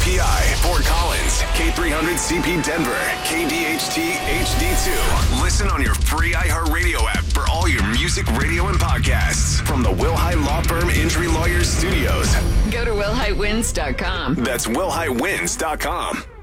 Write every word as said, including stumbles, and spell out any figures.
P I, Fort Collins, K three hundred C P Denver, K D H T H D two. Listen on your free iHeartRadio app for all your music, radio, and podcasts from the Wilhite Law Firm Injury Lawyers Studios. Go to Wilhite Wins dot com. That's Wilhite Wins dot com.